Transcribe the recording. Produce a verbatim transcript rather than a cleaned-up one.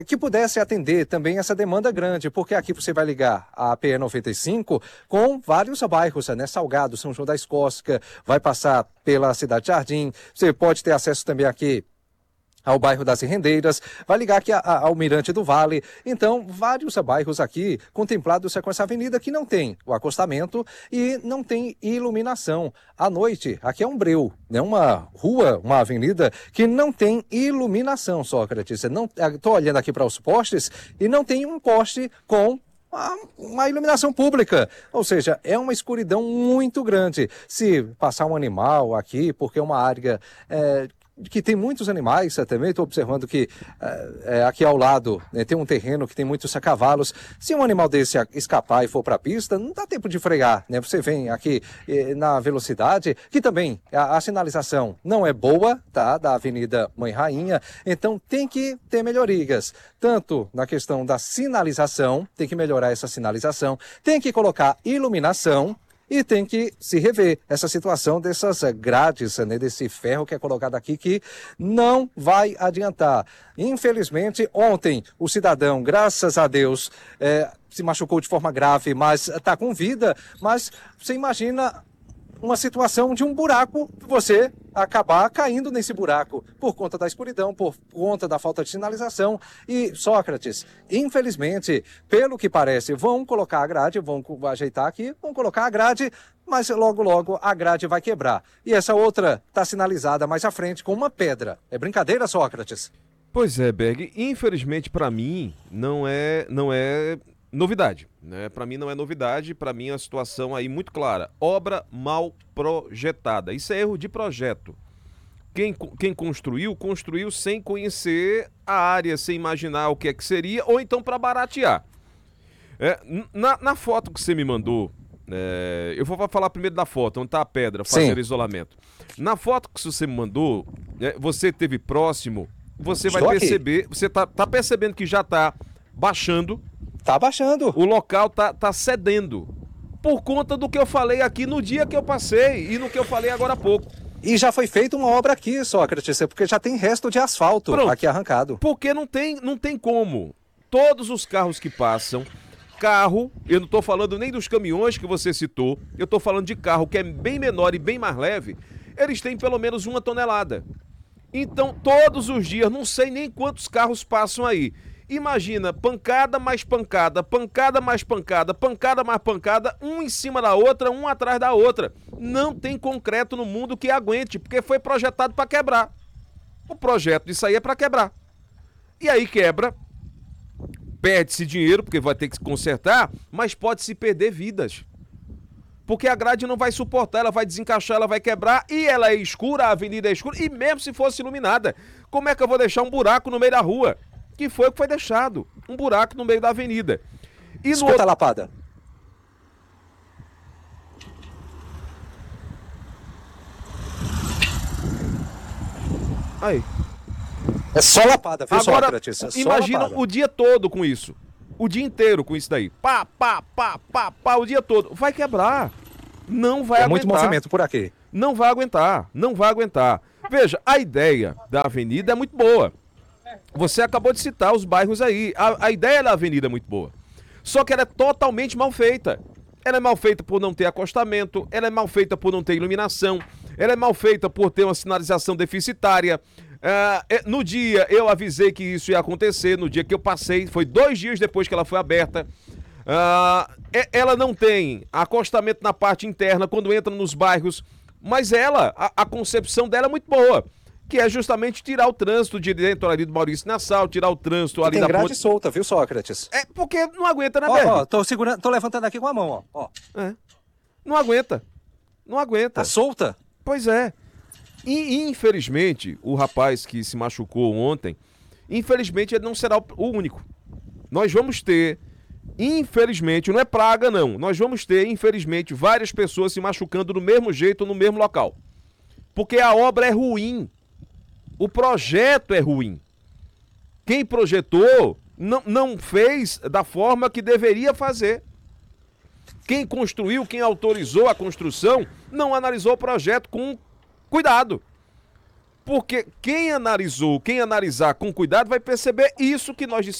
que pudesse atender também essa demanda grande, porque aqui você vai ligar a P E noventa e cinco com vários bairros, né? Salgado, São João da Escócia, vai passar pela Cidade Jardim, você pode ter acesso também aqui ao bairro das Rendeiras, vai ligar aqui a, a, ao Mirante do Vale. Então, vários bairros aqui contemplados com essa avenida que não tem o acostamento e não tem iluminação. À noite, aqui é um breu, né? Uma rua, uma avenida que não tem iluminação, Sócrates. Estou olhando aqui para os postes e não tem um poste com uma iluminação pública, ou seja, é uma escuridão muito grande. Se passar um animal aqui, porque é uma área é, que tem muitos animais, eu também estou observando que é, aqui ao lado, né, tem um terreno que tem muitos cavalos. Se um animal desse escapar e for para a pista, não dá tempo de frear, né? Você vem aqui eh, na velocidade, que também a, a sinalização não é boa, tá? Da Avenida Mãe Rainha, então tem que ter melhorias, tanto na questão da sinalização, tem que melhorar essa sinalização, tem que colocar iluminação, e tem que se rever essa situação dessas grades, né, desse ferro que é colocado aqui, que não vai adiantar. Infelizmente, ontem o cidadão, graças a Deus, é, se machucou de forma grave, mas está com vida. Mas você imagina uma situação de um buraco, você acabar caindo nesse buraco por conta da escuridão, por conta da falta de sinalização. E, Sócrates, infelizmente, pelo que parece, vão colocar a grade, vão ajeitar aqui, vão colocar a grade, mas logo, logo a grade vai quebrar. E essa outra está sinalizada mais à frente com uma pedra. É brincadeira, Sócrates? Pois é, Berg. Infelizmente, para mim, não é, não é novidade, né? Para mim não é novidade, para mim é uma situação aí muito clara. Obra mal projetada. Isso é erro de projeto. Quem, quem construiu, construiu sem conhecer a área, sem imaginar o que é que seria, ou então para baratear. É, na, na foto que você me mandou, é, eu vou falar primeiro da foto, onde está a pedra, fazer isolamento. Na foto que você me mandou, é, você esteve próximo, você Estou vai perceber, aqui. Você tá, tá percebendo que já está baixando. Tá baixando. O local tá, tá cedendo. Por conta do que eu falei aqui no dia que eu passei e no que eu falei agora há pouco. E já foi feita uma obra aqui, Sócrates, porque já tem resto de asfalto Pronto. aqui arrancado. Porque não tem, não tem como. Todos os carros que passam, carro, eu não estou falando nem dos caminhões que você citou, eu estou falando de carro que é bem menor e bem mais leve, eles têm pelo menos uma tonelada. Então, todos os dias, não sei nem quantos carros passam aí. Imagina, pancada mais pancada, pancada mais pancada, pancada mais pancada, um em cima da outra, um atrás da outra. Não tem concreto no mundo que aguente, porque foi projetado para quebrar. O projeto disso aí é para quebrar. E aí quebra, perde-se dinheiro, porque vai ter que se consertar, mas pode-se perder vidas. Porque a grade não vai suportar, ela vai desencaixar, ela vai quebrar, e ela é escura, a avenida é escura, e mesmo se fosse iluminada, como é que eu vou deixar um buraco no meio da rua? Que foi o que foi deixado, um buraco no meio da avenida. E Escuta outro... a lapada. Aí. É só lapada, viu, Agora, Sócrates? É imagina o dia todo com isso. O dia inteiro com isso daí. Pá, pá, pá, pá, pá, o dia todo. Vai quebrar. Não vai é aguentar. Muito movimento por aqui. Não vai aguentar, não vai aguentar. Veja, a ideia da avenida é muito boa. Você acabou de citar os bairros aí. A, a ideia da avenida é muito boa. Só que ela é totalmente mal feita. Ela é mal feita por não ter acostamento, ela é mal feita por não ter iluminação, ela é mal feita por ter uma sinalização deficitária. Uh, no dia eu avisei que isso ia acontecer, no dia que eu passei, foi dois dias depois que ela foi aberta. Uh, ela não tem acostamento na parte interna quando entra nos bairros, mas ela, a, a concepção dela é muito boboa. Que é justamente tirar o trânsito de dentro ali do Maurício Nassau, tirar o trânsito e ali tem da grade ponte. solta, viu, Sócrates? É porque não aguenta, né, ó, Berg? Ó, tô segurando, tô levantando aqui com a mão, ó. ó. É. Não aguenta. Não aguenta. Tá solta? Pois é. E, infelizmente, o rapaz que se machucou ontem, infelizmente ele não será o único. Nós vamos ter, infelizmente, não é praga não, nós vamos ter, infelizmente, várias pessoas se machucando do mesmo jeito, no mesmo local. Porque a obra é ruim. O projeto é ruim. Quem projetou não, não fez da forma que deveria fazer. Quem construiu, quem autorizou a construção, não analisou o projeto com cuidado. Porque quem analisou, quem analisar com cuidado vai perceber isso que nós